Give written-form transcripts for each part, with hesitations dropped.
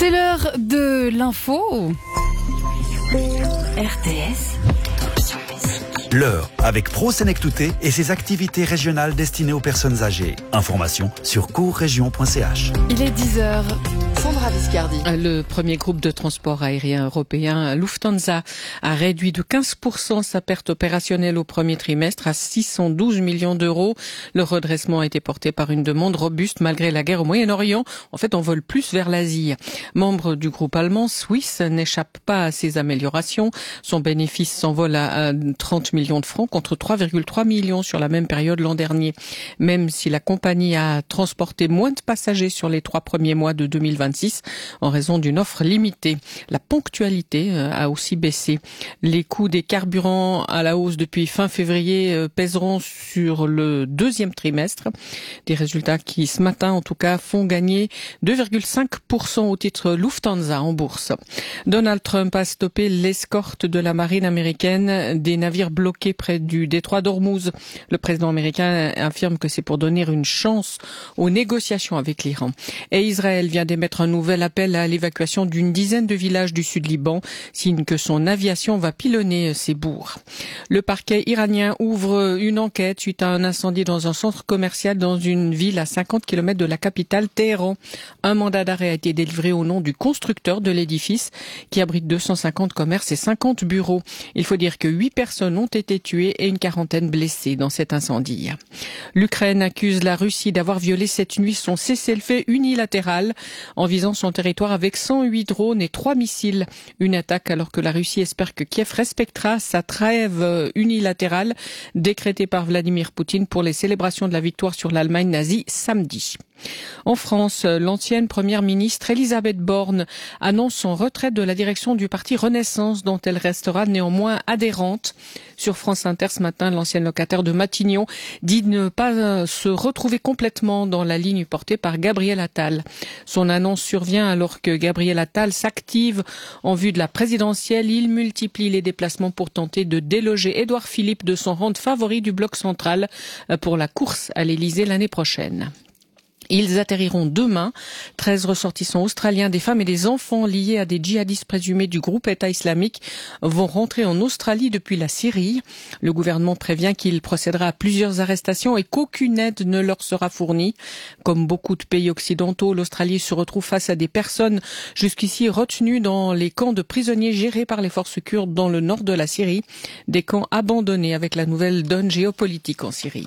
C'est l'heure de l'info. RTS. L'heure avec ProSenectouté et ses activités régionales destinées aux personnes âgées. Information sur courregion.ch. Il est 10h. Sandra Viscardi. Le premier groupe de transport aérien européen, Lufthansa, a réduit de 15% sa perte opérationnelle au premier trimestre à 612 millions d'euros. Le redressement a été porté par une demande robuste malgré la guerre au Moyen-Orient. En fait, on vole plus vers l'Asie. Membre du groupe allemand, Swiss n'échappe pas à ces améliorations. Son bénéfice s'envole à 30 millions de francs contre 3,3 millions sur la même période l'an dernier. Même si la compagnie a transporté moins de passagers sur les 3 premiers mois de 2026 en raison d'une offre limitée. La ponctualité a aussi baissé. Les coûts des carburants à la hausse depuis fin février pèseront sur le deuxième trimestre. Des résultats qui, ce matin en tout cas, font gagner 2,5% au titre Lufthansa en bourse. Donald Trump a stoppé l'escorte de la marine américaine des navires bloqués près du détroit d'Ormuz. Le président américain affirme que c'est pour donner une chance aux négociations avec l'Iran. Et Israël vient d'émettre un nouvel appel à l'évacuation d'une dizaine de villages du sud Liban, signe que son aviation va pilonner ces bourgs. Le parquet iranien ouvre une enquête suite à un incendie dans un centre commercial dans une ville à 50 km de la capitale, Téhéran. Un mandat d'arrêt a été délivré au nom du constructeur de l'édifice qui abrite 250 commerces et 50 bureaux. Il faut dire que 8 personnes ont été tuées et une quarantaine blessées dans cet incendie. L'Ukraine accuse la Russie d'avoir violé cette nuit son cessez-le-feu unilatéral en visant son territoire avec 108 drones et 3 missiles. Une attaque alors que la Russie espère que Kiev respectera sa trêve unilatérale décrétée par Vladimir Poutine pour les célébrations de la victoire sur l'Allemagne nazie samedi. En France, l'ancienne première ministre Elisabeth Borne annonce son retrait de la direction du parti Renaissance dont elle restera néanmoins adhérente. Sur France Inter ce matin, l'ancienne locataire de Matignon dit ne pas se retrouver complètement dans la ligne portée par Gabriel Attal. Son annonce survient alors que Gabriel Attal s'active en vue de la présidentielle. Il multiplie les déplacements pour tenter de déloger Édouard Philippe de son rang de favori du bloc central pour la course à l'Élysée l'année prochaine. Ils atterriront demain. 13 ressortissants australiens, des femmes et des enfants liés à des djihadistes présumés du groupe État islamique vont rentrer en Australie depuis la Syrie. Le gouvernement prévient qu'il procédera à plusieurs arrestations et qu'aucune aide ne leur sera fournie. Comme beaucoup de pays occidentaux, l'Australie se retrouve face à des personnes jusqu'ici retenues dans les camps de prisonniers gérés par les forces kurdes dans le nord de la Syrie. Des camps abandonnés avec la nouvelle donne géopolitique en Syrie.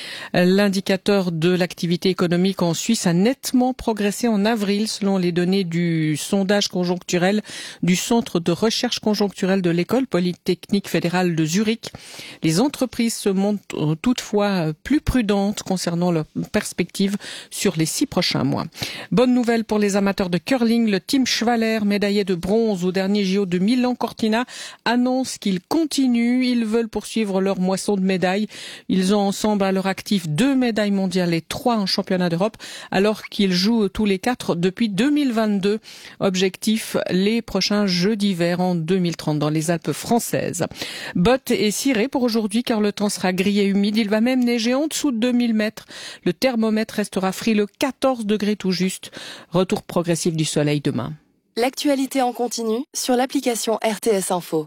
L'indicateur de l'activité économique en Suisse a nettement progressé en avril selon les données du sondage conjoncturel du Centre de recherche conjoncturelle de l'École polytechnique fédérale de Zurich. Les entreprises se montrent toutefois plus prudentes concernant leurs perspectives sur les 6 prochains mois. Bonne nouvelle pour les amateurs de curling, le Team Schwaller, médaillé de bronze au dernier JO de Milan-Cortina, annonce qu'ils continuent. Ils veulent poursuivre leur moisson de médailles. Ils ont ensemble à leur actif 2 médailles mondiales et 3 en championnat d'Europe, alors qu'ils jouent tous les 4 depuis 2022. Objectif, les prochains Jeux d'hiver en 2030 dans les Alpes françaises. Bottes et cirés pour aujourd'hui car le temps sera gris et humide. Il va même neiger en dessous de 2000 mètres. Le thermomètre restera frileux, 14 degrés tout juste. Retour progressif du soleil demain. L'actualité en continu sur l'application RTS Info.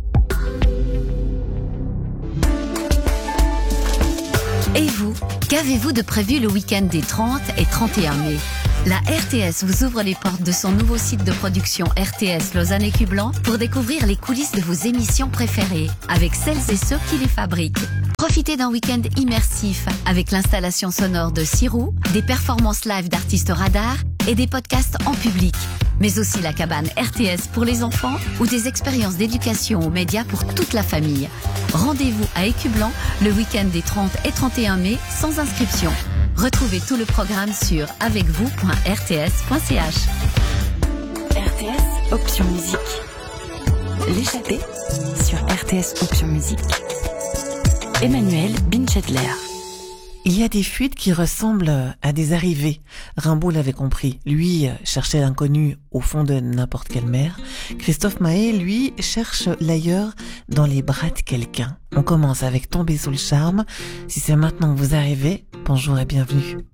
Et vous, qu'avez-vous de prévu le week-end des 30 et 31 mai ? La RTS vous ouvre les portes de son nouveau site de production RTS Lausanne-Écublens pour découvrir les coulisses de vos émissions préférées avec celles et ceux qui les fabriquent. Profitez d'un week-end immersif avec l'installation sonore de Sirou, des performances live d'artistes radars et des podcasts en public. Mais aussi la cabane RTS pour les enfants ou des expériences d'éducation aux médias pour toute la famille. Rendez-vous à Écublens le week-end des 30 et 31 mai sans inscription. Retrouvez tout le programme sur avecvous.rts.ch. RTS Option Musique. L'échappée sur RTS Option Musique. Emmanuel Binchetler. Il y a des fuites qui ressemblent à des arrivées. Rimbaud l'avait compris. Lui cherchait l'inconnu au fond de n'importe quelle mer. Christophe Maé, lui, cherche l'ailleurs dans les bras de quelqu'un. On commence avec Tomber sous le charme. Si c'est maintenant que vous arrivez, bonjour et bienvenue.